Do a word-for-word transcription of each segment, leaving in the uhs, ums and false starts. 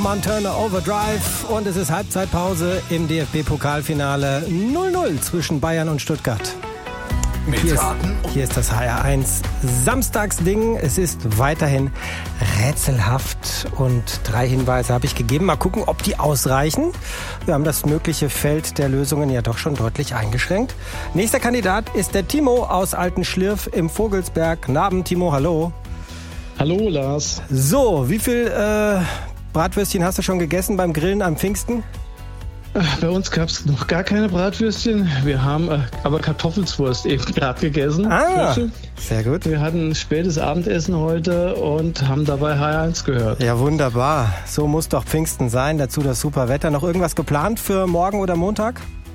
Montana Overdrive und es ist Halbzeitpause im D F B-Pokalfinale null null zwischen Bayern und Stuttgart. Hier ist, hier ist das H R eins Samstagsding. Es ist weiterhin rätselhaft und drei Hinweise habe ich gegeben. Mal gucken, ob die ausreichen. Wir haben das mögliche Feld der Lösungen ja doch schon deutlich eingeschränkt. Nächster Kandidat ist der Timo aus Altenschlirf im Vogelsberg. Guten Abend, Timo, hallo. Hallo, Lars. So, wie viel äh, Bratwürstchen hast du schon gegessen beim Grillen am Pfingsten? Bei uns gab es noch gar keine Bratwürstchen. Wir haben äh, aber Kartoffelswurst eben gerade gegessen. Ah, sehr gut. Wir hatten ein spätes Abendessen heute und haben dabei H R eins gehört. Ja, wunderbar. So muss doch Pfingsten sein. Dazu das super Wetter. Noch irgendwas geplant für morgen oder Montag?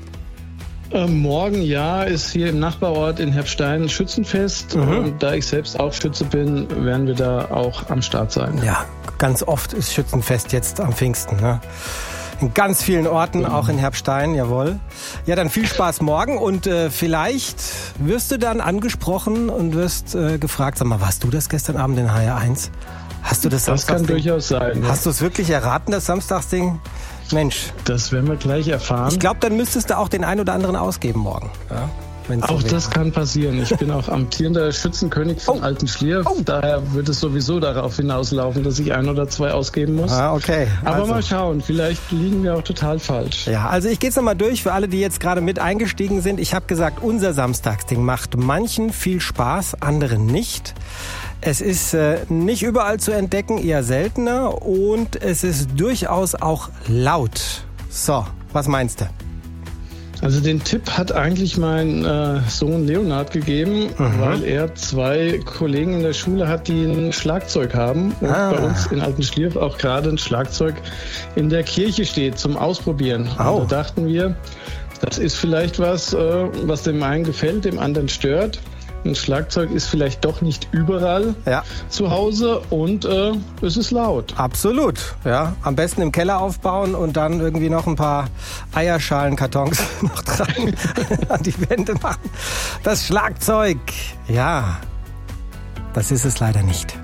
Äh, morgen, ja, ist hier im Nachbarort in Herbstein ein Schützenfest. Mhm. Und da ich selbst auch Schütze bin, werden wir da auch am Start sein. Ja, ganz oft ist Schützenfest jetzt am Pfingsten, ne? In ganz vielen Orten, auch in Herbstein, jawohl. Ja, dann viel Spaß morgen und äh, vielleicht wirst du dann angesprochen und wirst äh, gefragt, sag mal, warst du das gestern Abend in H R eins? Hast du das Das kann durchaus sein. Ja. Hast du es wirklich erraten, das Samstagsding? Mensch. Das werden wir gleich erfahren. Ich glaube, dann müsstest du auch den ein oder anderen ausgeben morgen. Ja, auch so das kann passieren. Ich bin auch amtierender Schützenkönig von oh. Altenschlirf. Oh. Daher wird es sowieso darauf hinauslaufen, dass ich ein oder zwei ausgeben muss. Ah, okay. Aber also. mal schauen, vielleicht liegen wir auch total falsch. Ja, also ich gehe jetzt nochmal durch für alle, die jetzt gerade mit eingestiegen sind. Ich habe gesagt, unser Samstagsding macht manchen viel Spaß, anderen nicht. Es ist äh, nicht überall zu entdecken, eher seltener und es ist durchaus auch laut. So, was meinst du? Also den Tipp hat eigentlich mein äh, Sohn Leonard gegeben, mhm. weil er zwei Kollegen in der Schule hat, die ein Schlagzeug haben. Und ah. bei uns in Altenschlirf auch gerade ein Schlagzeug in der Kirche steht zum Ausprobieren. Oh. Und da dachten wir, das ist vielleicht was, äh, was dem einen gefällt, dem anderen stört. Ein Schlagzeug ist vielleicht doch nicht überall ja. zu Hause und äh, es ist laut. Absolut, ja. Am besten im Keller aufbauen und dann irgendwie noch ein paar Eierschalenkartons noch dran an die Wände machen. Das Schlagzeug, ja, das ist es leider nicht.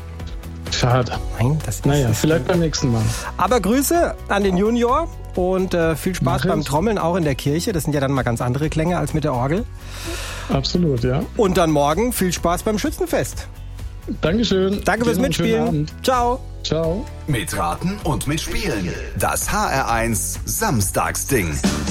Schade. Nein, das ist naja, es vielleicht beim nächsten Mal. Aber Grüße an den Junior und äh, viel Spaß beim Trommeln auch in der Kirche. Das sind ja dann mal ganz andere Klänge als mit der Orgel. Absolut, ja. Und dann morgen viel Spaß beim Schützenfest. Dankeschön. Danke fürs Mitspielen. Ciao. Ciao. Mitraten und mitspielen. Das H R eins Samstagsding.